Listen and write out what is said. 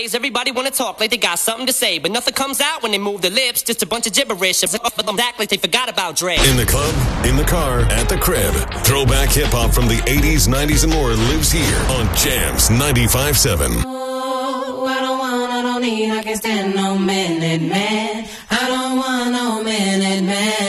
Nowadays, everybody wanna talk like they got something to say, but nothing comes out when they move their lips. Just a bunch of gibberish. Act like they forgot about Dre. In the club, in the car, at the crib. Throwback hip-hop from the 80s, 90s, and more lives here on Jams 95.7. Oh, I don't need, I can't stand no minute man. I don't want no minute man.